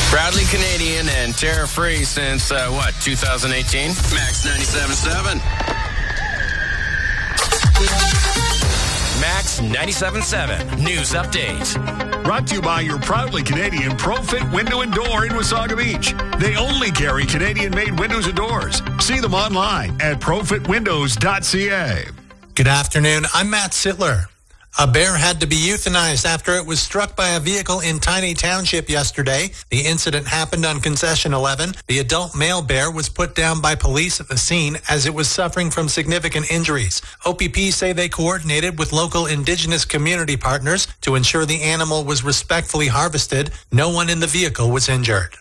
Proudly Canadian and tariff-free since, 2018? Max 97.7. Max 97.7 News Update. Brought to you by your proudly Canadian ProFit Window and Door in Wasaga Beach. They only carry Canadian-made windows and doors. See them online at profitwindows.ca. Good afternoon. I'm Matt Sittler. A bear had to be euthanized after it was struck by a vehicle in Tiny Township yesterday. The incident happened on Concession 11. The adult male bear was put down by police at the scene as it was suffering from significant injuries. OPP say they coordinated with local Indigenous community partners to ensure the animal was respectfully harvested. No one in the vehicle was injured.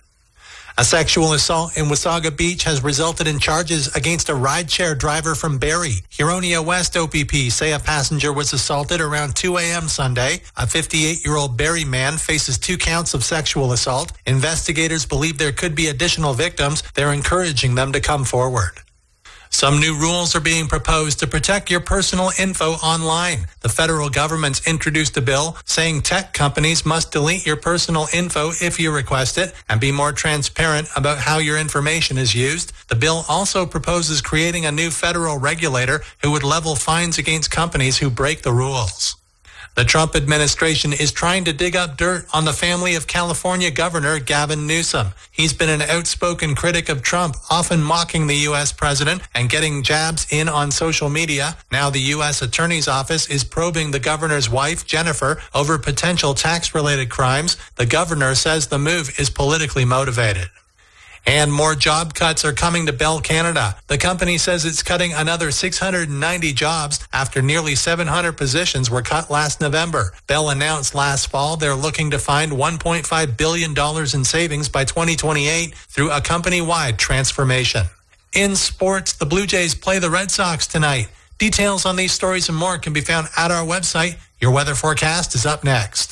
A sexual assault in Wasaga Beach has resulted in charges against a rideshare driver from Barrie. Huronia West OPP say a passenger was assaulted around 2 a.m. Sunday. A 58-year-old Barrie man faces 2 counts of sexual assault. Investigators believe there could be additional victims. They're encouraging them to come forward. Some new rules are being proposed to protect your personal info online. The federal government's introduced a bill saying tech companies must delete your personal info if you request it and be more transparent about how your information is used. The bill also proposes creating a new federal regulator who would level fines against companies who break the rules. The Trump administration is trying to dig up dirt on the family of California Governor Gavin Newsom. He's been an outspoken critic of Trump, often mocking the U.S. president and getting jabs in on social media. Now the U.S. Attorney's Office is probing the governor's wife, Jennifer, over potential tax-related crimes. The governor says the move is politically motivated. And more job cuts are coming to Bell Canada. The company says it's cutting another 690 jobs after nearly 700 positions were cut last November. Bell announced last fall they're looking to find $1.5 billion in savings by 2028 through a company-wide transformation. In sports, the Blue Jays play the Red Sox tonight. Details on these stories and more can be found at our website. Your weather forecast is up next.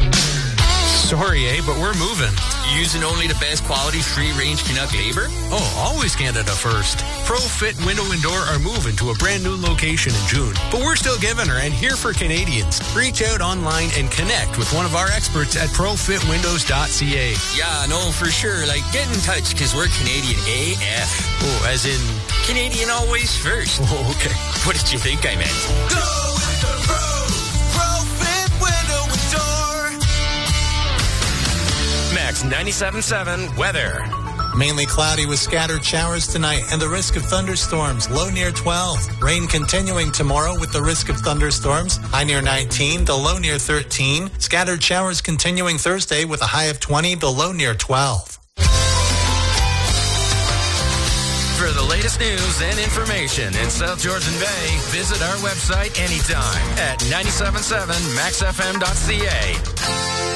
Sorry, but we're moving. Using only the best quality free-range Canuck labor? Oh, always Canada first. ProFit Window and Door are moving to a brand new location in June. But we're still giving her and here for Canadians. Reach out online and connect with one of our experts at profitwindows.ca. Yeah, no, for sure. Like, get in touch because we're Canadian AF. Oh, as in? Canadian always first. Oh, okay. What did you think I meant? Go with the ProFit Window and Door. Max 97.7 weather. Mainly cloudy with scattered showers tonight and the risk of thunderstorms, low near 12. Rain continuing tomorrow with the risk of thunderstorms, high near 19, the low near 13. Scattered showers continuing Thursday with a high of 20, the low near 12. For the latest news and information in South Georgian Bay, visit our website anytime at 97.7maxfm.ca.